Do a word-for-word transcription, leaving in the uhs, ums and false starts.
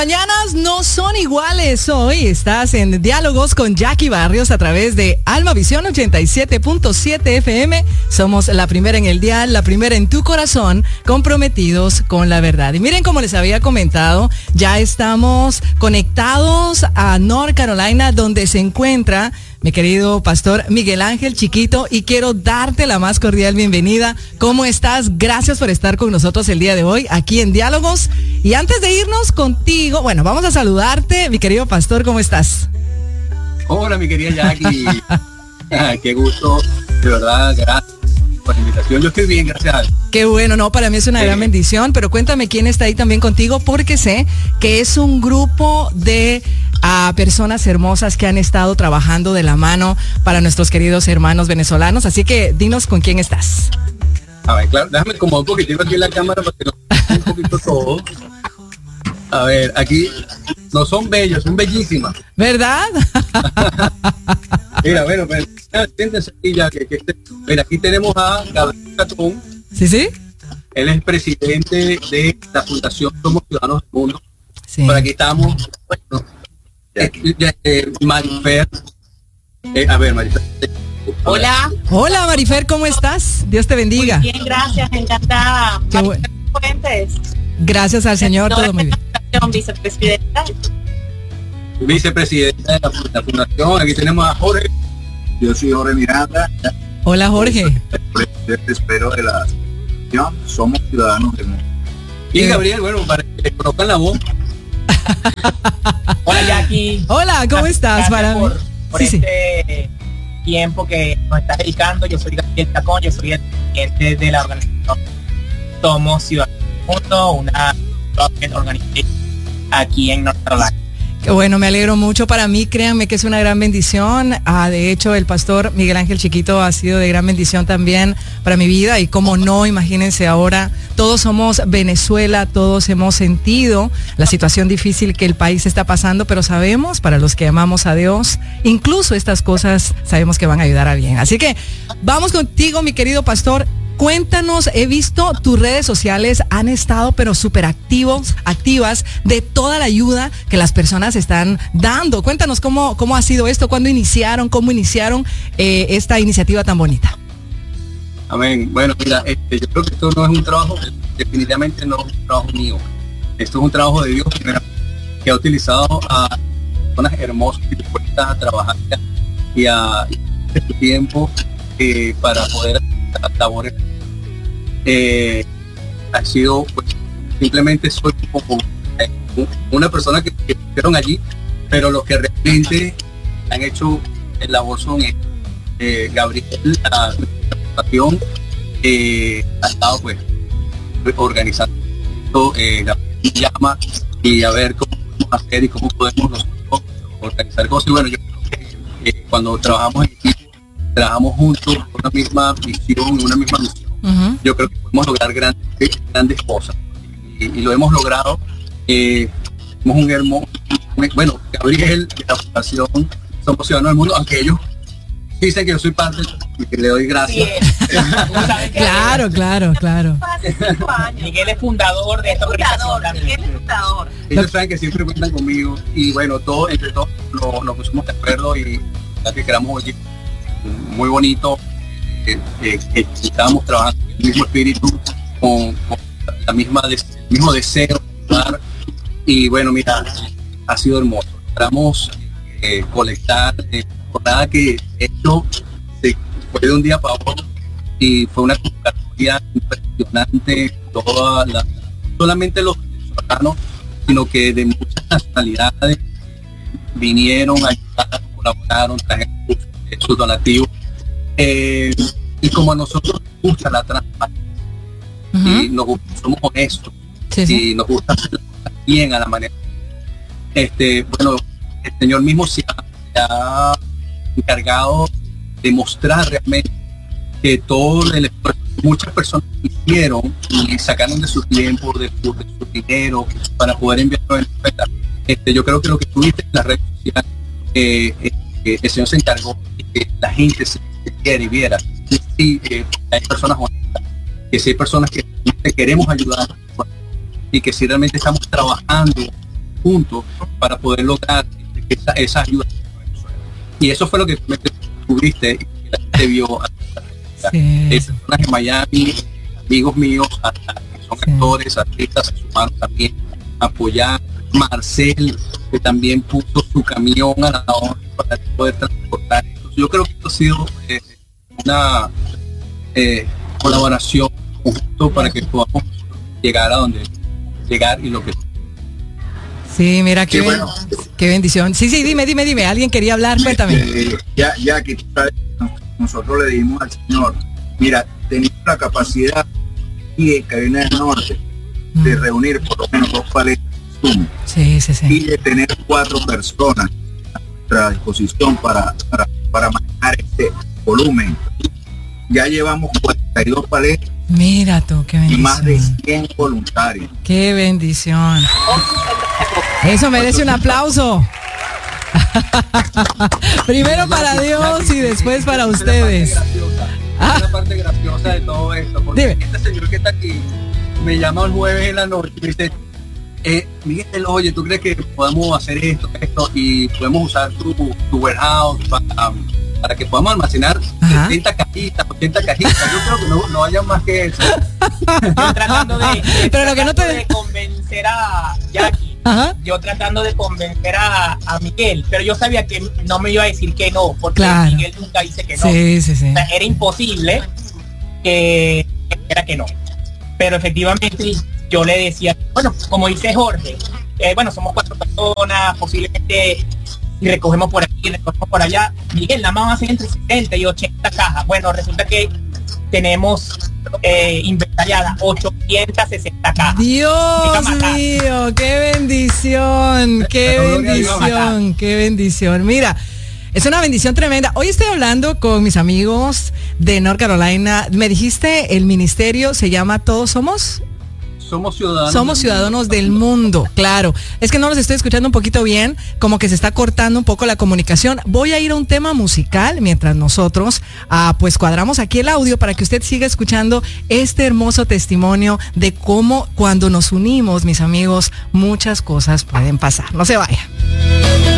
mañanas no son iguales. Hoy estás en Diálogos con Jackie Barrios a través de Alma Visión ochenta y siete punto siete F M. Somos la primera en el dial, la primera en tu corazón, comprometidos con la verdad. Y miren, como les había comentado, ya estamos conectados a North Carolina, donde se encuentra mi querido pastor Miguel Ángel Chiquito, y quiero darte la más cordial bienvenida. ¿Cómo estás? Gracias por estar con nosotros el día de hoy aquí en Diálogos. Y antes de irnos contigo, bueno, vamos a saludarte, mi querido pastor, ¿cómo estás? Hola, mi querida Jackie. Qué gusto, de verdad, gracias por la invitación. Yo estoy bien, gracias. Qué bueno, no, para mí es una sí. gran bendición, pero cuéntame quién está ahí también contigo, porque sé que es un grupo de a personas hermosas que han estado trabajando de la mano para nuestros queridos hermanos venezolanos, así que dinos con quién estás. A ver, claro, déjame como un poquitico aquí en la cámara para que nos un poquito todo. A ver, aquí no son bellos, son bellísimas. ¿Verdad? Mira, bueno, pues, siéntense aquí ya que, que este, mira, aquí tenemos a Gabriel Catón. Sí, sí. Él es presidente de la Fundación Somos Ciudadanos del Mundo. Sí. Por aquí estamos, bueno, eh, eh, Marifer. Eh, a ver, Marifer. Hola. Hola, Marifer, ¿cómo estás? Dios te bendiga. Muy bien, gracias, encantada. Qué bueno. Fuentes. Gracias al Señor, todo muy bien. Vicepresidenta. Vicepresidenta de la, la Fundación. Aquí tenemos a Jorge. Yo soy Jorge Miranda. Hola, Jorge. Presidente, espero de la Fundación Somos Ciudadanos del Mundo. Y Gabriel, bueno, para que le conozcan la voz. Hola, Jackie. Hola, ¿cómo estás? Para por, por sí, este sí. tiempo que nos estás dedicando. Yo soy Gabriel Tacón, yo soy el presidente de la organización Somos Ciudadanos del Mundo, una organización aquí en North Carolina. Qué bueno, me alegro mucho. Para mí, créanme que es una gran bendición. Ah, de hecho, el pastor Miguel Ángel Chiquito ha sido de gran bendición también para mi vida. Y como no, imagínense ahora, todos somos Venezuela, todos hemos sentido la situación difícil que el país está pasando, pero sabemos, para los que amamos a Dios, incluso estas cosas sabemos que van a ayudar a bien. Así que vamos contigo, mi querido pastor. Cuéntanos, he visto tus redes sociales han estado pero súper activos, activas de toda la ayuda que las personas están dando. Cuéntanos cómo, cómo ha sido esto, cuándo iniciaron, cómo iniciaron eh, esta iniciativa tan bonita. Amén. Bueno, mira, este, yo creo que esto no es un trabajo, definitivamente no es un trabajo mío. Esto es un trabajo de Dios que ha utilizado a personas hermosas y dispuestas a trabajar y a este tiempo eh, para poder labores. Eh, ha sido pues, simplemente soy como eh, una persona que, que estuvieron allí, pero los que realmente han hecho el labor son eh, Gabriel, la administración eh, ha estado pues organizando eh, Gabriel llama y a ver cómo podemos hacer y cómo podemos nosotros organizar cosas. Y bueno, yo creo que eh, cuando trabajamos en equipo trabajamos juntos con una misma visión, una misma misión. Uh-huh. Yo creo que podemos lograr grandes, grandes cosas y, y lo hemos logrado. Eh, somos un hermoso, bueno, Gabriel de la Fundación Somos Ciudadanos del Mundo, aunque ellos dicen que yo soy parte y que le doy gracias. Sí. Claro, claro, claro. Miguel es fundador de esta organización. Miguel es fundador. Ellos saben que siempre cuentan conmigo y bueno, todos entre todos nos, nos pusimos de acuerdo y la que queramos oír muy bonito, eh, eh, que estábamos trabajando en el mismo espíritu, con, con la misma des, el mismo deseo de dar, y bueno, mira, ha sido hermoso. Logramos eh, colectar, eh, por nada que esto se fue de un día para otro y fue una convocatoria impresionante, toda la, no solamente los venezolanos, sino que de muchas nacionalidades vinieron a ayudar, colaboraron, trajeron sus donativos, eh, y como a nosotros nos gusta la transparencia, uh-huh. y nos gusta, somos honestos, sí, sí. y nos gusta hacer bien a la manera, este, bueno, el Señor mismo se ha, se ha encargado de mostrar realmente que todo el esfuerzo que muchas personas hicieron y sacaron de su tiempo, de su, de su dinero para poder enviarlo en la este, yo creo que lo que tuviste en las redes sociales, eh, eh, que el Señor se encargó de que la gente se, se quiera y viera que sí, eh, hay personas honestas, que sí hay personas que queremos ayudar y que si realmente estamos trabajando juntos para poder lograr esa, esa ayuda. Y eso fue lo que me descubriste y que la gente vio. Sí. Personas en Miami, amigos míos, hasta que son sí. actores, artistas, se sumaron también a apoyar. Marcel, que también puso su camión a la hora para poder transportar. Yo creo que esto ha sido eh, una eh, colaboración justo para que podamos llegar a donde llegar y lo que... Sí, mira, qué, sí, bueno, qué bendición. Sí, sí, dime, dime, dime. ¿Alguien quería hablar? Cuéntame. Eh, ya, ya que nosotros le dimos al Señor, mira, tenemos la capacidad y en Carolina del Norte mm. de reunir por lo menos dos paletas sí, sí, sí. y de tener cuatro personas a nuestra disposición para, para, para manejar este volumen. Ya llevamos cuarenta y dos paletas. Mira tú, qué bendición. Y más de cien voluntarios. Qué bendición. Eso merece un aplauso. Primero para Dios y después para ustedes. Ah. La parte graciosa de todo esto, porque Dime. Este señor que está aquí me llama el jueves en la noche y me dice, eh, Miguel, oye, ¿tú crees que podemos hacer esto, esto y podemos usar tu, tu warehouse para, um, para que podamos almacenar Ajá. setenta cajitas, ochenta cajitas? Yo creo que no, no haya más que eso. Yo tratando de, de, Pero lo que no te... de convencer a Jackie, Ajá. yo tratando de convencer a, a Miguel, pero yo sabía que no me iba a decir que no, porque claro. Miguel nunca dice que no. Sí, sí, sí. O sea, era imposible que era que no. Pero efectivamente yo le decía, bueno, como dice Jorge, eh, bueno, somos cuatro personas, posiblemente si recogemos por aquí, recogemos por allá, Miguel, nada más van a ser entre setenta y ochenta cajas. Bueno, resulta que tenemos eh, inventariadas ochocientas sesenta cajas. Dios mío, qué bendición, qué bendición, qué bendición. Mira, es una bendición tremenda. Hoy estoy hablando con mis amigos de North Carolina. Me dijiste, el ministerio se llama Todos Somos... Somos ciudadanos. Somos ciudadanos del mundo, claro. Es que no los estoy escuchando un poquito bien, como que se está cortando un poco la comunicación. Voy a ir a un tema musical mientras nosotros ah, pues cuadramos aquí el audio para que usted siga escuchando este hermoso testimonio de cómo cuando nos unimos, mis amigos, muchas cosas pueden pasar. No se vaya.